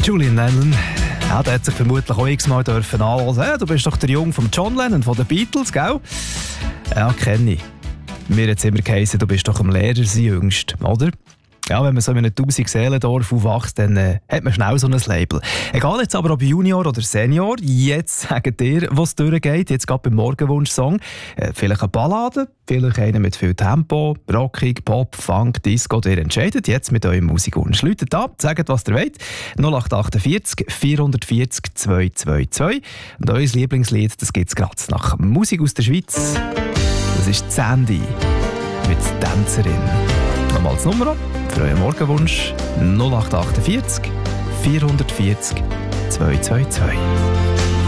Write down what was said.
Julian Lennon, ja, der hat sich vermutlich auch x-mal anhören. Hey, du bist doch der Junge von John Lennon, von den Beatles, gell? Ja, kenne ich. Mir hat es immer geheißen, du bist doch am Lehrer sein Jüngst, oder? Ja, wenn man so in einem 1000-Seelendorf aufwächst, dann hat man schnell so ein Label. Egal jetzt aber ob Junior oder Senior, jetzt sagt ihr, wo es durchgeht, jetzt gerade beim Morgenwunsch-Song. Vielleicht eine Ballade, vielleicht eine mit viel Tempo, rockig, Pop, Funk, Disco, ihr entscheidet jetzt mit eurem Musikwunsch. Läutet ab, sagt, was ihr wollt. 0848 440 222. Und euer Lieblingslied, das gibt es gerade nach Musik aus der Schweiz. Das ist Sandy mit Tänzerin. Nochmal das Nummer für euren Morgenwunsch 0848 440 222.